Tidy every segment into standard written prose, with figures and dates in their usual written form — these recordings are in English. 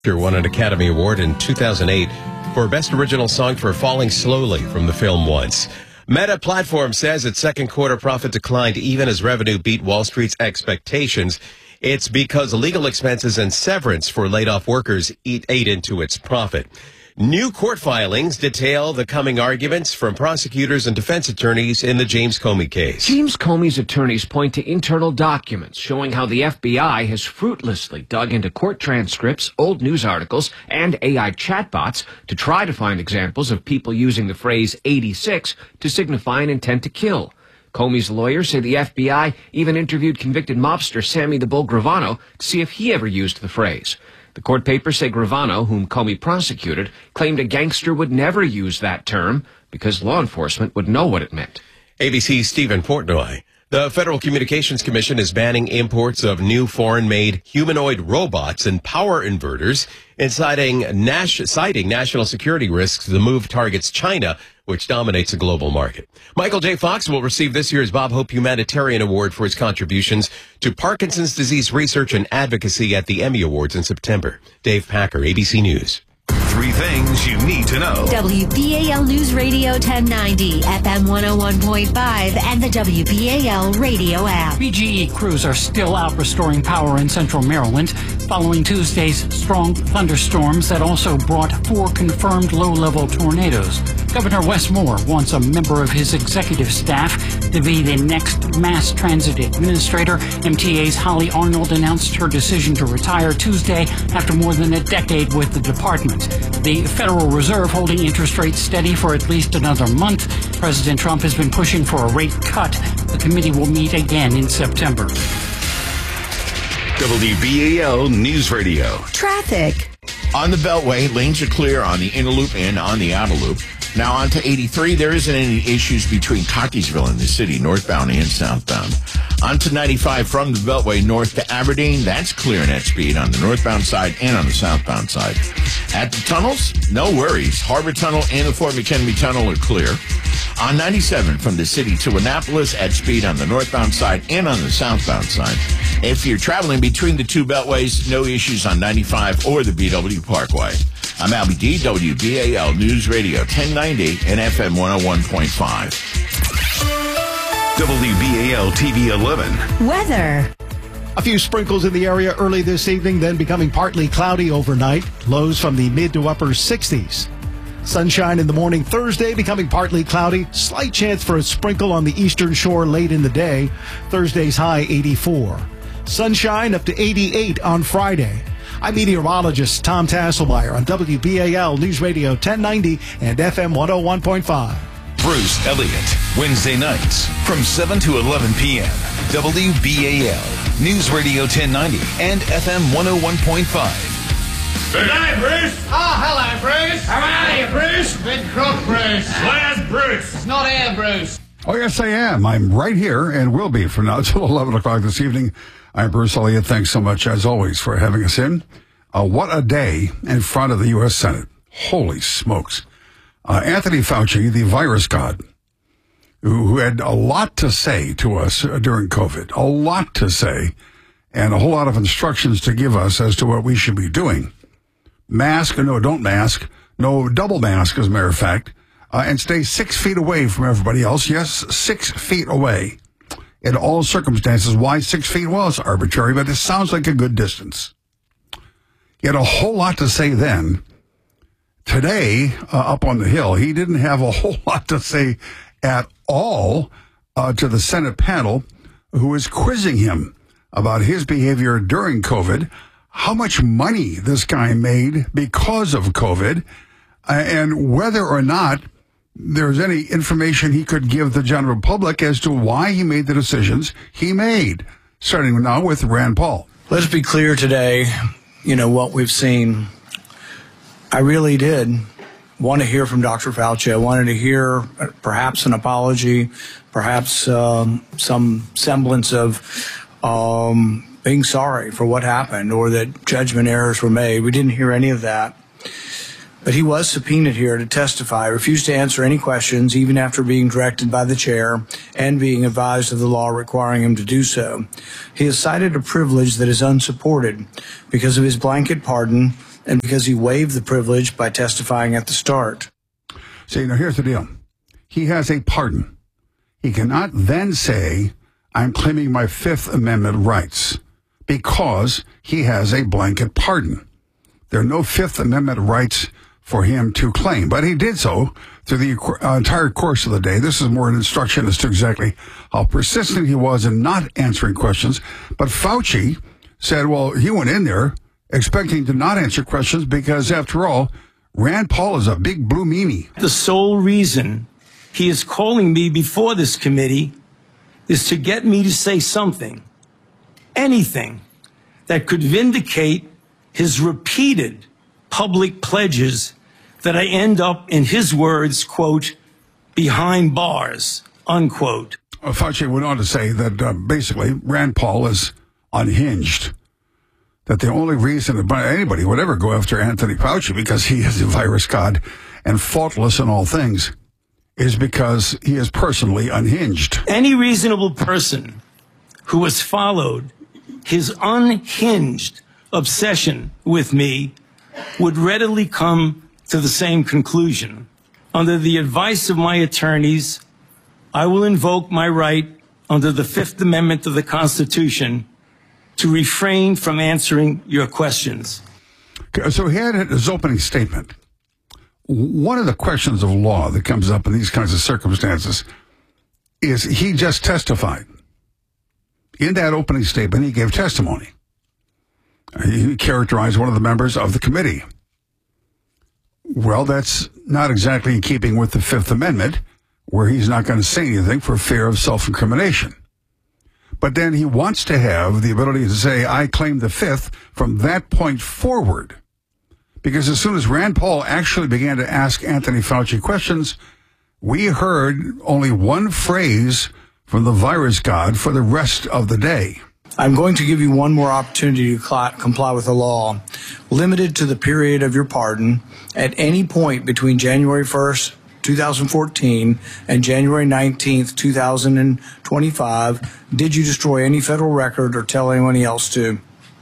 won an Academy Award in 2008 for Best Original Song for Falling Slowly from the film Once. Meta Platforms says its second quarter profit declined even as revenue beat Wall Street's expectations. It's because legal expenses and severance for laid-off workers ate into its profit. New court filings detail the coming arguments from prosecutors and defense attorneys in the James Comey case. James Comey's attorneys point to internal documents showing how the FBI has fruitlessly dug into court transcripts, old news articles, and AI chatbots to try to find examples of people using the phrase 86 to signify an intent to kill. Comey's lawyers say the FBI even interviewed convicted mobster Sammy the Bull Gravano to see if he ever used the phrase. The court papers say Gravano, whom Comey prosecuted, claimed a gangster would never use that term because law enforcement would know what it meant. ABC's Stephen Portnoy. The Federal Communications Commission is banning imports of new foreign-made humanoid robots and power inverters, and citing national security risks. The move targets China, which dominates the global market. Michael J. Fox will receive this year's Bob Hope Humanitarian Award for his contributions to Parkinson's disease research and advocacy at the Emmy Awards in September. Dave Packer, ABC News. 3 things you need to know. WBAL News Radio 1090, FM 101.5, and the WBAL radio app. BGE crews are still out restoring power in central Maryland following Tuesday's strong thunderstorms that also brought 4 confirmed low-level tornadoes. Governor Wes Moore wants a member of his executive staff to be the next mass transit administrator. MTA's Holly Arnold announced her decision to retire Tuesday after more than a decade with the department. The Federal Reserve holding interest rates steady for at least another month. President Trump has been pushing for a rate cut. The committee will meet again in September. WBAL News Radio. Traffic. On the Beltway, lanes are clear on the inner loop and on the outer loop. Now on to 83. There isn't any issues between Cockeysville and the city, northbound and southbound. On to 95 from the Beltway north to Aberdeen. That's clear at speed on the northbound side and on the southbound side. At the tunnels, no worries. Harbor Tunnel and the Fort McHenry Tunnel are clear. On 97 from the city to Annapolis at speed on the northbound side and on the southbound side. If you're traveling between the two beltways, no issues on 95 or the BW Parkway. I'm Albie D, WBAL News Radio 1090 and FM 101.5. WBAL TV 11. Weather. A few sprinkles in the area early this evening, then becoming partly cloudy overnight. Lows from the mid to upper 60s. Sunshine in the morning Thursday, becoming partly cloudy. Slight chance for a sprinkle on the eastern shore late in the day. Thursday's high 84. Sunshine up to 88 on Friday. I'm meteorologist Tom Tasselmeyer on WBAL News Radio 1090 and FM 101.5. Bruce Elliott, Wednesday nights from 7 to 11 p.m. WBAL News Radio 1090 and FM 101.5. Good night, Bruce. Oh, hello, Bruce. How are you, Bruce? Big crook, Bruce. Where's Bruce? It's not here, Bruce. Oh, yes, I am. I'm right here and will be from now till 11 o'clock this evening. I'm Bruce Elliott. Thanks so much, as always, for having us in. What a day in front of the U.S. Senate. Holy smokes. Anthony Fauci, the virus god, who had a lot to say to us during COVID, a lot to say, and a whole lot of instructions to give us as to what we should be doing. Mask, no, don't mask. No, double mask, as a matter of fact. And stay 6 feet away from everybody else. Yes, 6 feet away. In all circumstances. Why 6 feet? Well, it's arbitrary, but it sounds like a good distance. He had a whole lot to say then. Today, up on the Hill, he didn't have a whole lot to say at all to the Senate panel who was quizzing him about his behavior during COVID, how much money this guy made because of COVID, and whether or not there's any information he could give the general public as to why he made the decisions he made. Starting now with Rand Paul. Let's be clear today, what we've seen. I really did want to hear from Dr. Fauci. I wanted to hear perhaps an apology, perhaps some semblance of being sorry for what happened or that judgment errors were made. We didn't hear any of that. But he was subpoenaed here to testify, refused to answer any questions, even after being directed by the chair and being advised of the law requiring him to do so. He has cited a privilege that is unsupported because of his blanket pardon and because he waived the privilege by testifying at the start. See, now here's the deal. He has a pardon. He cannot then say, I'm claiming my Fifth Amendment rights, because he has a blanket pardon. There are no Fifth Amendment rights for him to claim, but he did so through the entire course of the day. This is more an instruction as to exactly how persistent he was in not answering questions. But Fauci said, well, he went in there expecting to not answer questions because, after all, Rand Paul is a big blue meanie. The sole reason he is calling me before this committee is to get me to say something, anything, that could vindicate his repeated public pledges that I end up, in his words, quote, behind bars, unquote. Fauci went on to say that basically Rand Paul is unhinged. That the only reason that anybody would ever go after Anthony Fauci, because he is a virus god and faultless in all things, is because he is personally unhinged. Any reasonable person who has followed his unhinged obsession with me would readily come to the same conclusion. Under the advice of my attorneys, I will invoke my right under the Fifth Amendment of the Constitution to refrain from answering your questions. So he had his opening statement. One of the questions of law that comes up in these kinds of circumstances is he just testified. In that opening statement, he gave testimony. He characterized one of the members of the committee. Well, that's not exactly in keeping with the Fifth Amendment, where he's not going to say anything for fear of self-incrimination. But then he wants to have the ability to say, I claim the Fifth from that point forward. Because as soon as Rand Paul actually began to ask Anthony Fauci questions, we heard only one phrase from the virus god for the rest of the day. I'm going to give you one more opportunity to comply with the law, limited to the period of your pardon. At any point between January 1st, 2014 and January 19th, 2025, did you destroy any federal record or tell anyone else to?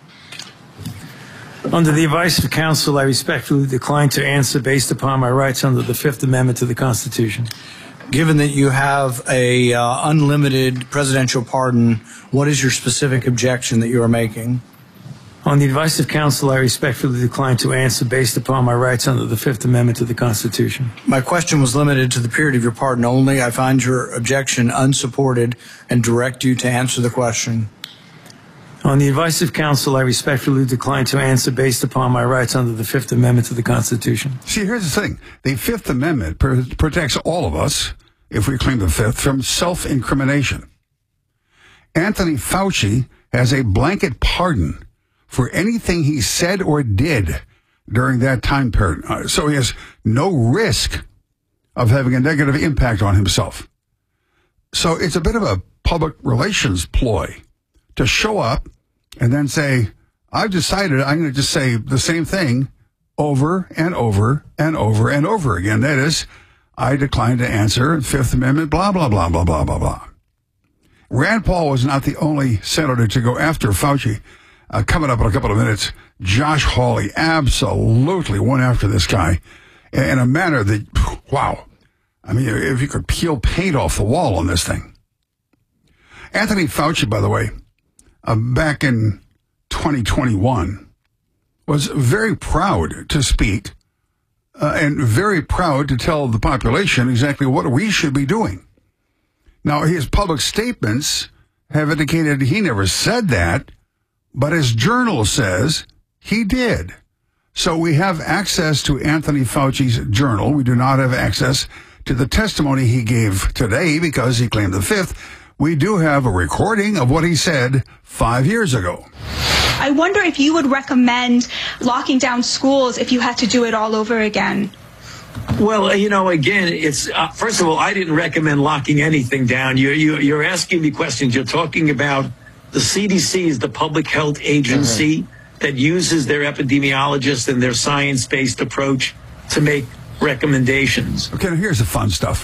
Under the advice of counsel, I respectfully decline to answer based upon my rights under the Fifth Amendment to the Constitution. Given that you have a unlimited presidential pardon, what is your specific objection that you are making? On the advice of counsel, I respectfully decline to answer based upon my rights under the Fifth Amendment to the Constitution. My question was limited to the period of your pardon only. I find your objection unsupported and direct you to answer the question. On the advice of counsel, I respectfully decline to answer based upon my rights under the Fifth Amendment to the Constitution. See, here's the thing. The Fifth Amendment protects all of us, if we claim the Fifth, from self-incrimination. Anthony Fauci has a blanket pardon for anything he said or did during that time period. So he has no risk of having a negative impact on himself. So it's a bit of a public relations ploy to show up and then say, I've decided I'm going to just say the same thing over and over and over and over again. That is, I decline to answer Fifth Amendment, blah, blah, blah, blah, blah, blah, blah. Rand Paul was not the only senator to go after Fauci. Coming up in a couple of minutes, Josh Hawley absolutely went after this guy in a manner that, wow. I mean, if you could peel paint off the wall on this thing. Anthony Fauci, by the way, back in 2021, was very proud to speak and very proud to tell the population exactly what we should be doing. Now, his public statements have indicated he never said that, but his journal says he did. So we have access to Anthony Fauci's journal. We do not have access to the testimony he gave today because he claimed the Fifth. We do have a recording of what he said 5 years ago. I wonder if you would recommend locking down schools if you had to do it all over again. Well, you know, again, it's first of all, I didn't recommend locking anything down. You're asking me questions. You're talking about the CDC is the public health agency that uses their epidemiologists and their science-based approach to make recommendations. Okay, now here's the fun stuff.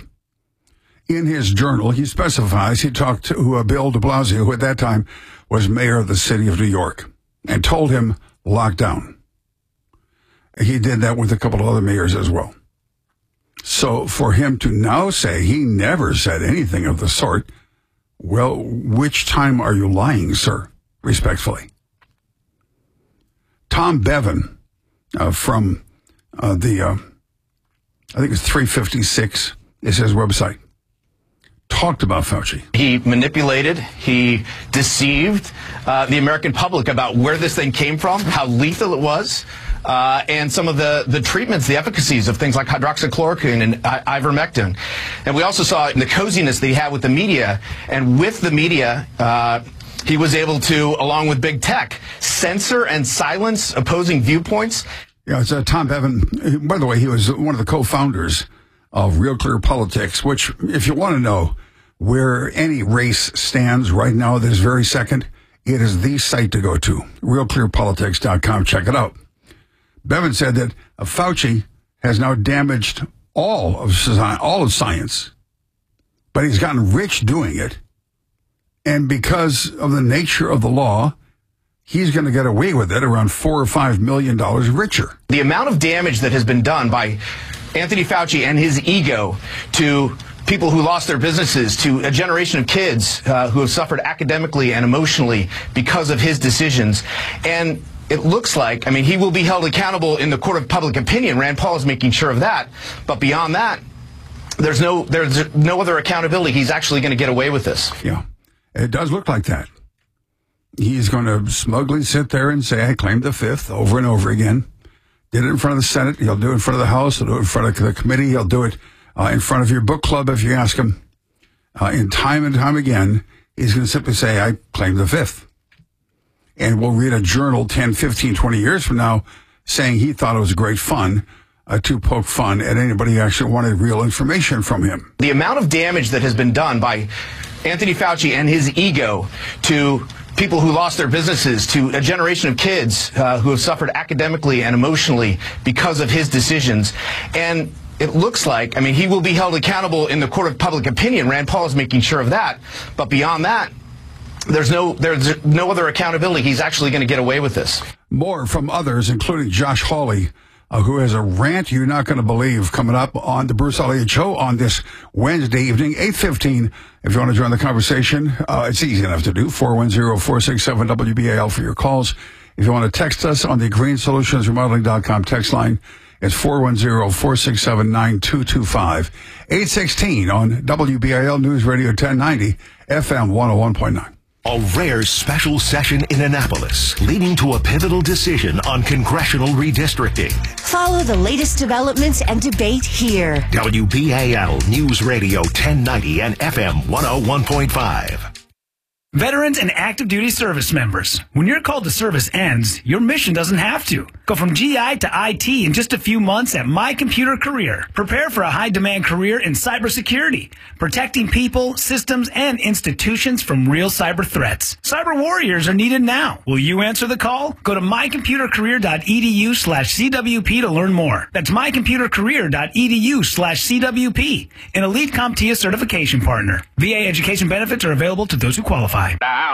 In his journal, he specifies he talked to Bill de Blasio, who at that time was mayor of the city of New York, and told him lockdown. he did that with a couple of other mayors as well. So for him to now say he never said anything of the sort, well, which time are you lying, sir? Respectfully. Tom Bevan from I think it's 356 is his website, talked about Fauci. He manipulated, he deceived the American public about where this thing came from, how lethal it was, and some of the treatments, the efficacies of things like hydroxychloroquine and ivermectin. And we also saw the coziness that he had with the media, and with the media, he was able to, along with big tech, censor and silence opposing viewpoints. Yeah, it's Tom Bevan. By the way, he was one of the co-founders of Real Clear Politics, which, if you want to know where any race stands right now this very second, it is the site to go to, realclearpolitics.com. Check it out. Bevan said that Fauci has now damaged all of science, but he's gotten rich doing it. And because of the nature of the law, he's going to get away with it around $4 or $5 million richer. The amount of damage that has been done by Anthony Fauci and his ego to people who lost their businesses, to a generation of kids who have suffered academically and emotionally because of his decisions. And it looks like, I mean, he will be held accountable in the court of public opinion. Rand Paul is making sure of that. But beyond that, there's no other accountability. He's actually going to get away with this. Yeah, it does look like that. He's going to smugly sit there and say, I claimed the fifth over and over again. Did it in front of the Senate. He'll do it in front of the House. He'll do it in front of the committee. He'll do it in front of your book club if you ask him. And time again, he's going to simply say, I claimed the fifth. And we'll read a journal 10, 15, 20 years from now saying he thought it was great fun to poke fun at anybody who actually wanted real information from him. The amount of damage that has been done by Anthony Fauci and his ego to people who lost their businesses, to a generation of kids who have suffered academically and emotionally because of his decisions. And it looks like, I mean, he will be held accountable in the court of public opinion. Rand Paul is making sure of that. But beyond that, there's no other accountability. He's actually going to get away with this. More from others, including Josh Hawley, who has a rant you're not going to believe coming up on the Bruce Elliott Show on this Wednesday evening, 8:15. If you want to join the conversation, it's easy enough to do. 410-467-WBAL for your calls. If you want to text us on the greensolutionsremodeling.com text line, it's 410-467-9225. 8:16 on WBAL News Radio 1090, FM 101.9. A rare special session in Annapolis, leading to a pivotal decision on congressional redistricting. Follow the latest developments and debate here. WBAL News Radio 1090 and FM 101.5. Veterans and active duty service members, when your call to service ends, your mission doesn't have to. Go from GI to IT in just a few months at My Computer Career. Prepare for a high-demand career in cybersecurity, protecting people, systems, and institutions from real cyber threats. Cyber warriors are needed now. Will you answer the call? Go to mycomputercareer.edu/CWP to learn more. That's mycomputercareer.edu/CWP, an elite CompTIA certification partner. VA education benefits are available to those who qualify.